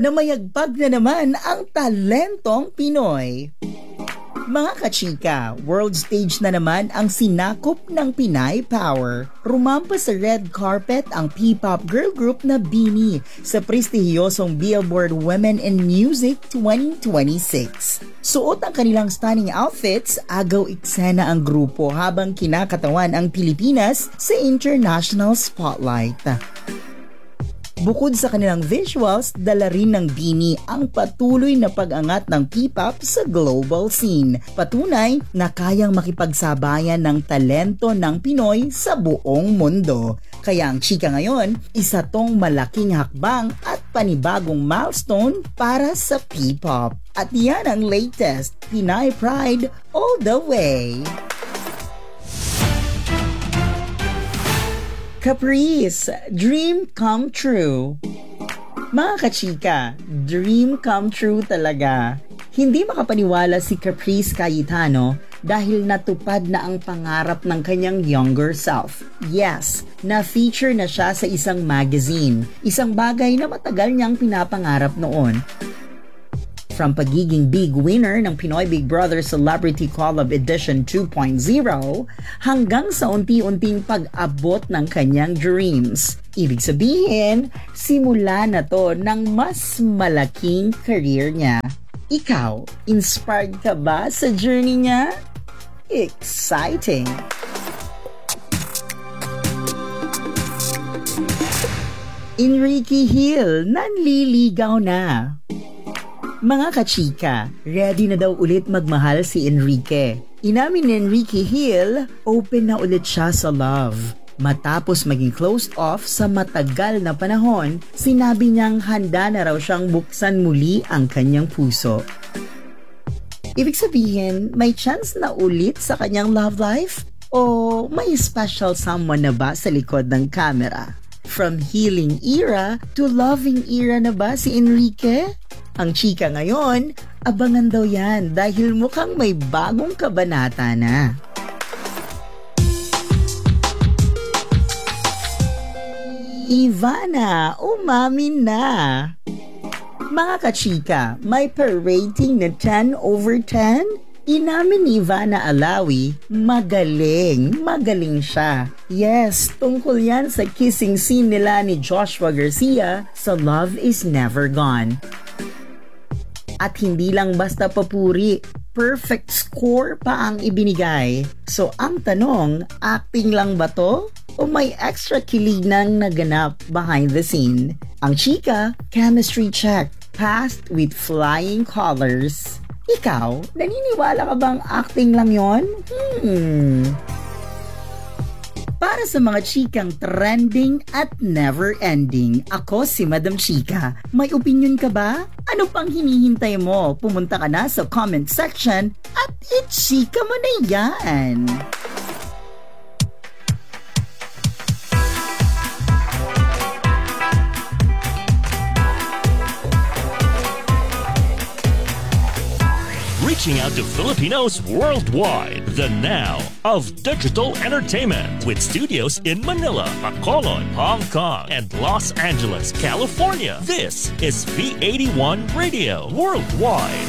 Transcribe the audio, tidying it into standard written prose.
Namayagpag na naman ang talentong Pinoy. Mga kachika, world stage na naman ang sinakop ng Pinay Power. Rumampa sa red carpet ang P-pop girl group na BINI sa prestihiyosong Billboard Women in Music 2026. Suot ang kanilang stunning outfits, agaw eksena ang grupo habang kinakatawan ang Pilipinas sa international spotlight. Bukod sa kanilang visuals, dala rin ng BINI ang patuloy na pag-angat ng P-pop sa global scene. Patunay na kayang makipagsabayan ng talento ng Pinoy sa buong mundo. Kaya ang chika ngayon, isa tong malaking hakbang at panibagong milestone para sa P-pop. At yan ang latest, Pinay Pride all the way! Caprice, dream come true. Mga kachika, dream come true talaga. Hindi makapaniwala si Caprice Cayetano dahil natupad na ang pangarap ng kanyang younger self. Yes, na-feature na siya sa isang magazine, isang bagay na matagal niyang pinapangarap noon. From pagiging big winner ng Pinoy Big Brother Celebrity Collab Edition 2.0 hanggang sa unti-unting pag-abot ng kanyang dreams. Ibig sabihin, simula na to ng mas malaking career niya. Ikaw, inspired ka ba sa journey niya? Exciting! Enrique Hill, nanliligaw na. Mga kachika, ready na daw ulit magmahal si Enrique. Inamin ni Enrique Hill, open na ulit siya sa love. Matapos maging closed off sa matagal na panahon, sinabi niyang handa na raw siyang buksan muli ang kanyang puso. Ibig sabihin, may chance na ulit sa kanyang love life? O may special someone na ba sa likod ng camera? From healing era to loving era na ba si Enrique? Ang chika ngayon, abangan daw yan dahil mukhang may bagong kabanata na. Ivana, umamin na. Mga kachika, may per-rating na 10 over 10? Inamin ni Ivana Alawi, magaling siya. Yes, tungkol yan sa kissing scene nila ni Joshua Garcia sa Love is Never Gone. At hindi lang basta papuri, perfect score pa ang ibinigay. So ang tanong, acting lang ba to? O may extra kilig nang naganap behind the scene? Ang chika, chemistry check, passed with flying colors. Ikaw, naniniwala ka bang acting lang yon? Para sa mga chikang trending at never ending, ako si Madam Chika. May opinion ka ba? Ano pang hinihintay mo? Pumunta ka na sa comment section at i-chika mo na yan! Reaching out to Filipinos worldwide. The now of digital entertainment with studios in Manila, Bacolod, Hong Kong, and Los Angeles, California. This is V81 Radio Worldwide.